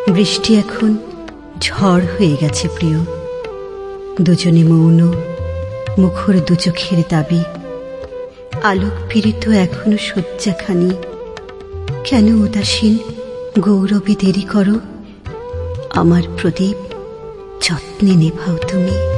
বৃষ্টি এখন ঝড় হয়ে গেছে প্রিয়, দুজনে মৌন, মুখর দু চোখের দাবি। আলোক পীড়িত এখনো শয্যাখানি, কেন উদাসীন গৌরবে দেরি করো? আমার প্রদীপ যত্নে নেভাও তুমি।